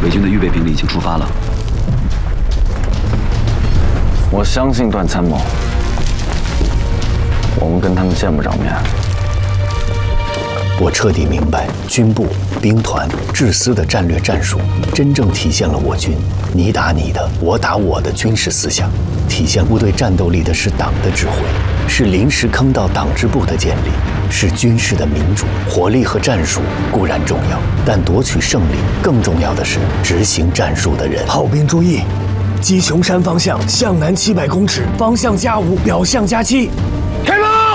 伪军的预备兵力已经出发了。 我相信段参谋，我们跟他们见不着面。 我彻底明白军部、兵团、制司的战略战术，真正体现了我军你打你的，我打我的军事思想。体现部队战斗力的是党的指挥，是临时坑道党支部的建立，是军事的民主。火力和战术固然重要，但夺取胜利更重要的是执行战术的人。 炮兵注意，鸡琼山方向向南700公尺，方向+5，表向+7。